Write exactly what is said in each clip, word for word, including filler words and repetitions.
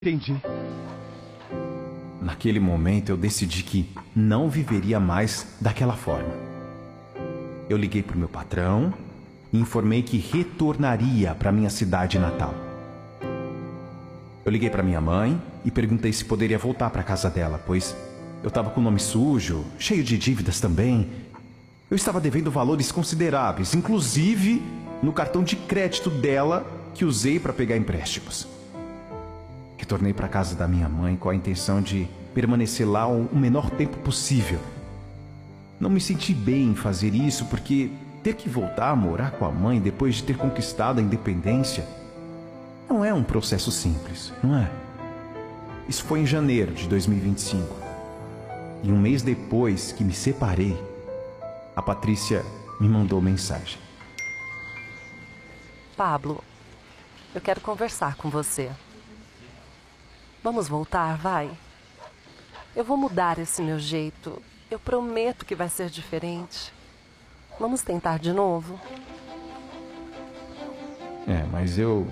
Entendi. Naquele momento eu decidi que não viveria mais daquela forma. Eu liguei para o meu patrão e informei que retornaria para minha cidade natal. Eu liguei para minha mãe e perguntei se poderia voltar para casa dela, pois eu estava com o nome sujo, cheio de dívidas também. Eu estava devendo valores consideráveis, inclusive no cartão de crédito dela que usei para pegar empréstimos. Retornei para casa da minha mãe com a intenção de permanecer lá o menor tempo possível. Não me senti bem em fazer isso porque ter que voltar a morar com a mãe depois de ter conquistado a independência não é um processo simples, não é? Isso foi em janeiro de dois mil e vinte e cinco. E um mês depois que me separei, a Patrícia me mandou mensagem. Pablo, eu quero conversar com você. Vamos voltar, vai? Eu vou mudar esse meu jeito. Eu prometo que vai ser diferente. Vamos tentar de novo? É, mas eu...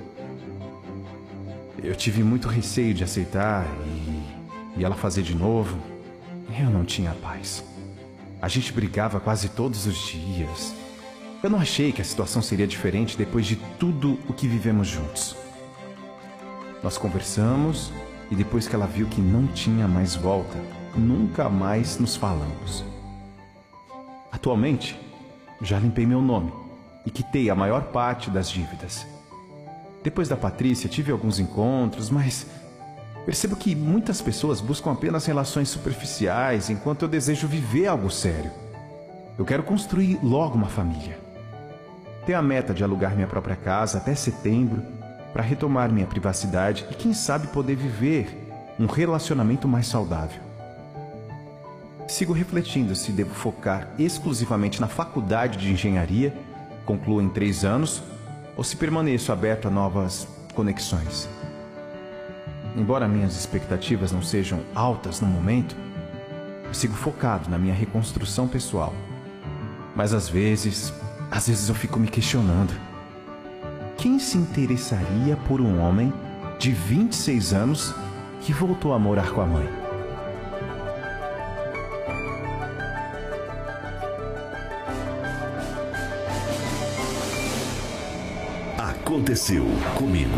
Eu tive muito receio de aceitar e, e ela fazer de novo. Eu não tinha paz. A gente brigava quase todos os dias. Eu não achei que a situação seria diferente depois de tudo o que vivemos juntos. Nós conversamos e depois que ela viu que não tinha mais volta, nunca mais nos falamos. Atualmente, já limpei meu nome e quitei a maior parte das dívidas. Depois da Patrícia, tive alguns encontros, mas percebo que muitas pessoas buscam apenas relações superficiais, enquanto eu desejo viver algo sério. Eu quero construir logo uma família. Tenho a meta de alugar minha própria casa até setembro, para retomar minha privacidade e, quem sabe, poder viver um relacionamento mais saudável. Sigo refletindo se devo focar exclusivamente na faculdade de engenharia, concluo em três anos, ou se permaneço aberto a novas conexões. Embora minhas expectativas não sejam altas no momento, eu sigo focado na minha reconstrução pessoal. Mas às vezes, às vezes eu fico me questionando. Quem se interessaria por um homem de vinte e seis anos que voltou a morar com a mãe? Aconteceu comigo.